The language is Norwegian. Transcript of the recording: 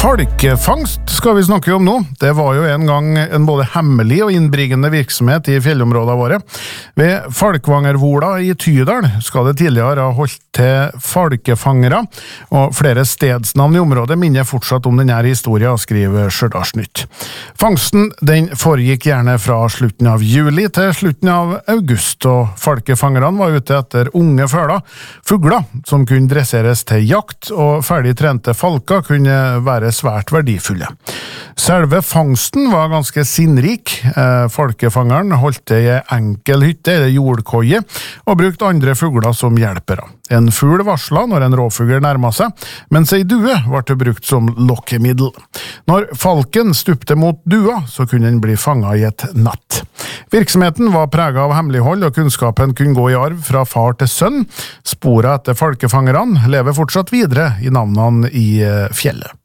Falkefangst skal vi snakke om nå. Det var jo en gang en både hemmelig og innbringende virksomhet i fjellområdene våre. Ved Falkvangervola i Tydal skal det tidligere ha holdt til falkefangere, og flere stedsnavn i området minner fortsatt om denne historien, skriver Stjørdalsnytt. Fangsten den foregikk gjerne fra slutten av juli til slutten av august, og falkefangerne var ute etter unge fugler som kunne dresseres til jakt, og ferdig trente falker kunne være svært verdifulle. Selve fangsten var ganske sinnrik. Falkefangeren holdt til i enkel hytte eller jordkoie, og brukte andre fugler som hjelpere. En fugl varslet når en råfugl nærmet seg, mens en due ble brukt som lokkemiddel. Når falken stupte mot dua, så kunne den bli fanget i et nett. Virksomheten var preget av hemmelighold, og kunnskapen kunne gå i arv fra far til sønn. Sporet etter falkefangerne lever fortsatt videre i navnene i fjellet.